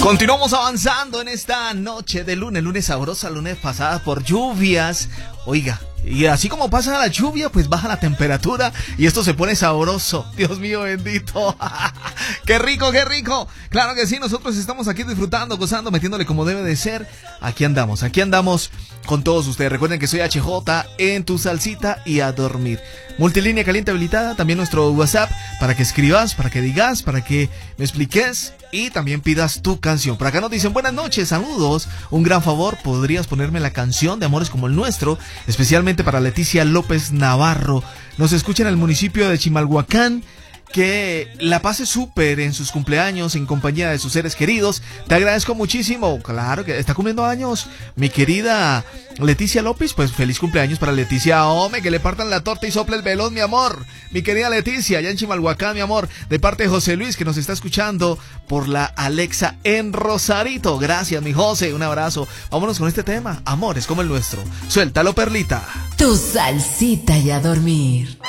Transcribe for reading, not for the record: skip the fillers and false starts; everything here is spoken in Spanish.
Continuamos avanzando en esta noche de lunes sabrosa, lunes pasada por lluvias. Oiga, y así como pasa la lluvia, pues baja la temperatura y esto se pone sabroso. Dios mío bendito. ¡Qué rico, qué rico! Claro que sí, nosotros estamos aquí disfrutando, gozando, metiéndole como debe de ser. Aquí andamos con todos ustedes. Recuerden que soy HJ en tu salsita y a dormir. Multilínea caliente habilitada, también nuestro WhatsApp para que escribas, para que digas, para que me expliques y también pidas tu canción. Por acá nos dicen buenas noches, saludos, un gran favor, podrías ponerme la canción de Amores como el Nuestro, especialmente para Leticia López Navarro. Nos escucha en el municipio de Chimalhuacán. Que la pase súper en sus cumpleaños en compañía de sus seres queridos. Te agradezco muchísimo. Claro que está cumpliendo años mi querida Leticia López. Pues feliz cumpleaños para Leticia. Hombre, que le partan la torta y sople el velón, mi amor. Mi querida Leticia, allá en Chimalhuacán, mi amor. De parte de José Luis, que nos está escuchando por la Alexa en Rosarito. Gracias, mi José. Un abrazo. Vámonos con este tema. Amores como el Nuestro. Suéltalo, Perlita. Tu salsita y a dormir.